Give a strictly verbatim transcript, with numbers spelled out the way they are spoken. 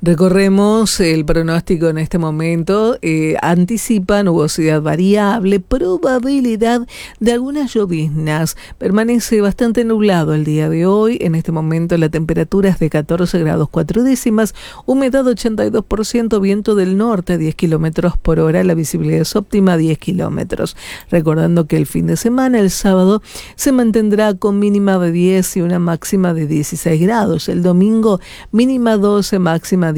Recorremos el pronóstico en este momento. Eh, anticipa nubosidad variable, probabilidad de algunas lloviznas. Permanece bastante nublado el día de hoy. En este momento la temperatura es de catorce grados cuatro décimas, humedad ochenta y dos por ciento, viento del norte diez kilómetros por hora, la visibilidad es óptima diez kilómetros. Recordando que el fin de semana, el sábado, se mantendrá con mínima de diez y una máxima de dieciséis grados. El domingo, mínima doce, máxima